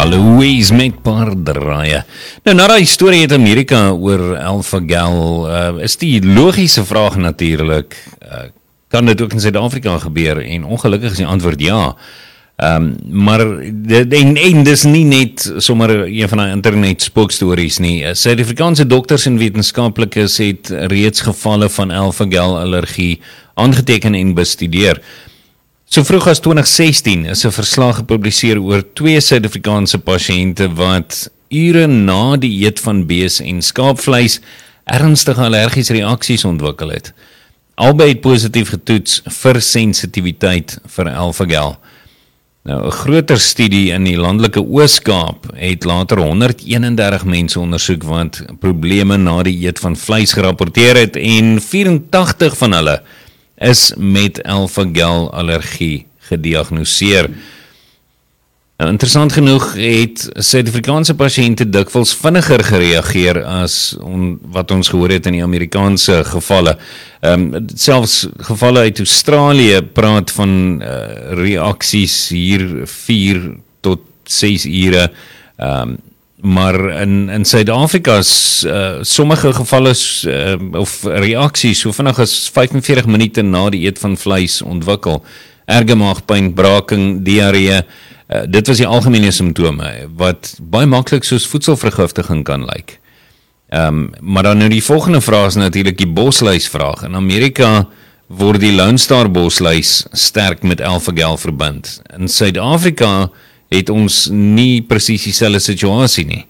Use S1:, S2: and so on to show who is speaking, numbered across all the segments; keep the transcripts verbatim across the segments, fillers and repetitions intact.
S1: Louise met paardraaie. Nou, na die storie het Amerika oor AlphaGal, uh, is die logiese vraag natuurlik, uh, kan dit ook in Suid-Afrika gebeur? En ongelukkig is die antwoord ja. Um, maar, en, en dis nie net sommer een van die internet spookstories nie. Suid-Afrikaanse dokters en wetenskaplikes het reeds gevalle van AlphaGal allergie aangeteken en bestudeer. So vroeg as twintig sestien is 'n verslag gepubliseer oor twee Suid-Afrikaanse pasiënte wat ure na die eet van bees- en skaapvleis ernstige allergiese reaksies ontwikkel het. Albei het positief getoets vir sensitiwiteit vir AlphaGal. Nou, 'n groter studie in die landelike Oos-Kaap het later honderd eenendertig mense ondersoek wat probleme na die eet van vleis gerapporteer het en vyerentagtig van hulle is met AlphaGal allergie gediagnoseer. Nou, interessant genoeg het Suid-Afrikaanse pasiënte dikwels vinniger gereageer as on, wat ons gehoor het in die Amerikaanse gevalle. Um, selfs gevalle uit Australië praat van uh, reaksies hier vier tot ses ure, um, maar in, in Suid-Afrika is uh, sommige gevalle uh, of reaksies so vinnig as vyfenveertig minute na die eet van vleis ontwikkel. Erge maagpyn, braking, diarree, uh, dit was die algemene simptome wat baie maklik soos voedselvergiftiging kan lyk. Um, maar dan nou die volgende vraag is natuurlik die bosluisvraag. In Amerika word die Lone Star bosluis sterk met AlphaGal verbind. In Suid-Afrika het ons nie presies dieselfde situasie nie.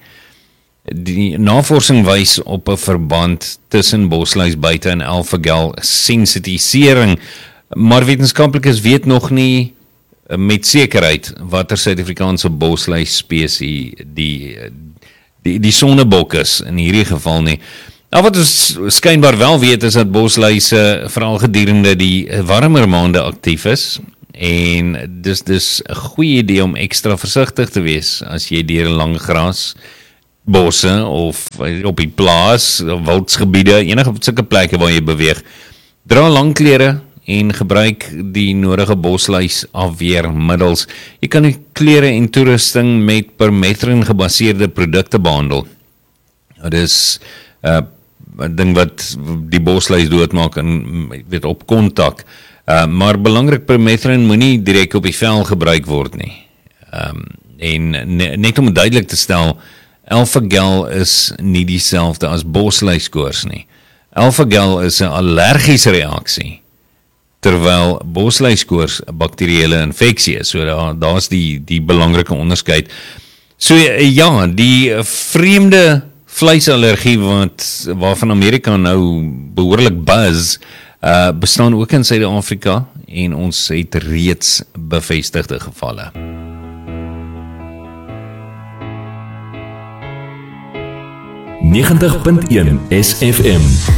S1: Die navorsing wys op 'n verband tussen bosluisbuite en AlphaGal sensitisering, maar wetenskaplikes weet nog nie met sekerheid watter Suid-Afrikaanse bosluisspesie die die die sonnebok is in hierdie geval nie. Nou wat ons skynbaar wel weet is dat bosluise veral gedurende die warmer maande aktief is. En dis dis 'n goeie idee om ekstra versigtig te wees as jy deur lang gras, bosse of op die plaas, wildsgebiede, enige sulke plekke waar jy beweeg. Dra lang klere en gebruik die nodige bosluis afweermiddels. Jy kan die klere en toerusting met permethrin gebaseerde produkte behandel. Dit is 'n uh, ding wat die bosluis doodmaak en weet op kontak. Uh, maar belangrik, permethrin moenie direk op die vel gebruik word nie. Um, en ne, net om duidelik te stel, AlphaGal is nie dieselfde as bosluiskoors nie. AlphaGal is 'n allergiese reaksie, terwyl bosluiskoors 'n bakterieële infeksie is. So daar daar's die die belangrike onderskeid. So ja, die vreemde vleisallergie wat waarvan Amerika nou behoorlik buzz, Uh, bestaan ook in Suid-Afrika en ons het reeds bevestigde gevalle.
S2: negentig punt een S F M